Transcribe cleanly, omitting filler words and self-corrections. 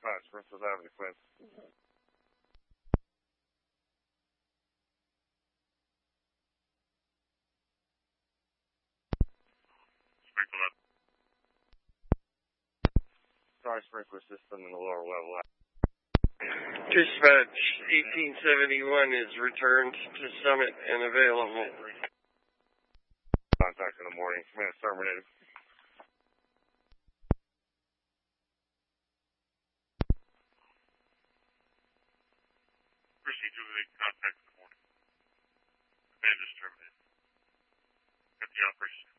dispatch, Princess Avenue, Queens. Sprinkler. Sorry, sprinkler system in the lower level. Dispatch 1871 is returned to Summit and available. Contact in the morning. Command terminated. Proceed to the contact in the morning. Command is terminated. Got the operation.